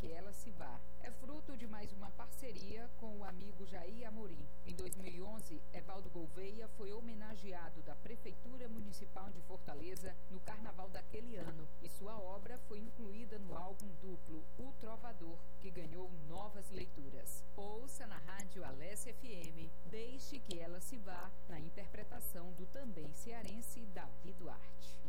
que ela se vá. É fruto de mais uma parceria com o amigo Jair Amorim. Em 2011, Evaldo Gouveia foi homenageado da Prefeitura Municipal de Fortaleza no Carnaval daquele ano e sua obra foi incluída no álbum duplo O Trovador, que ganhou novas leituras. Ouça na rádio Alesse FM, Deixe que ela se vá, na interpretação do também cearense Davi Duarte.